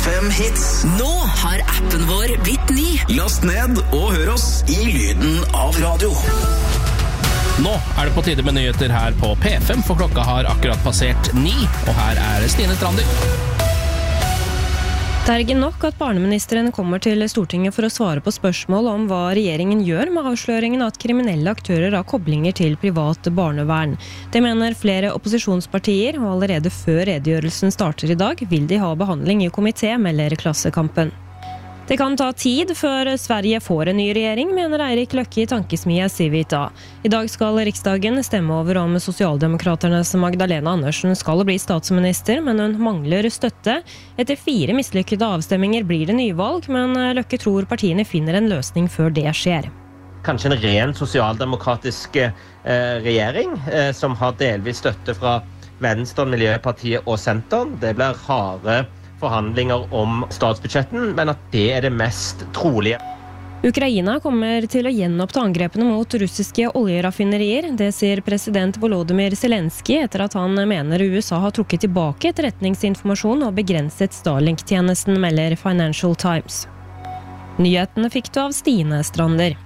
P5 Hits. Nå har appen vår blitt ny. Last ned og hør oss i lyden av radio. Nå er det på tide med nyheter her på P5, for klokka har akkurat passert 9, og her er Stine Strander. Det er ikke nok at barneministeren kommer til Stortinget for å svare på spørsmål om hva regjeringen gjør med avsløringen at kriminelle aktører har koblinger til privat barnevern. Det mener flere opposisjonspartier, og allerede før redegjørelsen starter i dag, vil de ha behandling i komité, melder Klassekampen. Det kan ta tid før Sverige får en ny regjering, mener Eirik Løkke i tankesmie Civita. I dag skal Riksdagen stemme over om Sosialdemokraternes Magdalena Andersen skal bli statsminister, men hun mangler støtte. Etter 4 mislykkede avstemminger blir det nyvalg, men Løkke tror partiene finner en løsning før det skjer. Kanskje en ren sosialdemokratisk regjering som har delvis støtte fra Venstre, Miljøpartiet og Senteren. Det blir harde forhandlinger om statsbudsjetten, men at det er det mest trolige. Ukraina kommer til å gjenoppta angrepene mot russiske oljeraffinerier. Det sier president Volodymyr Zelensky etter at han mener USA har trukket tilbake etterretningsinformasjon og begrenset Starlink-tjenesten, melder Financial Times. Nyhetene fikk du av Stine Strander.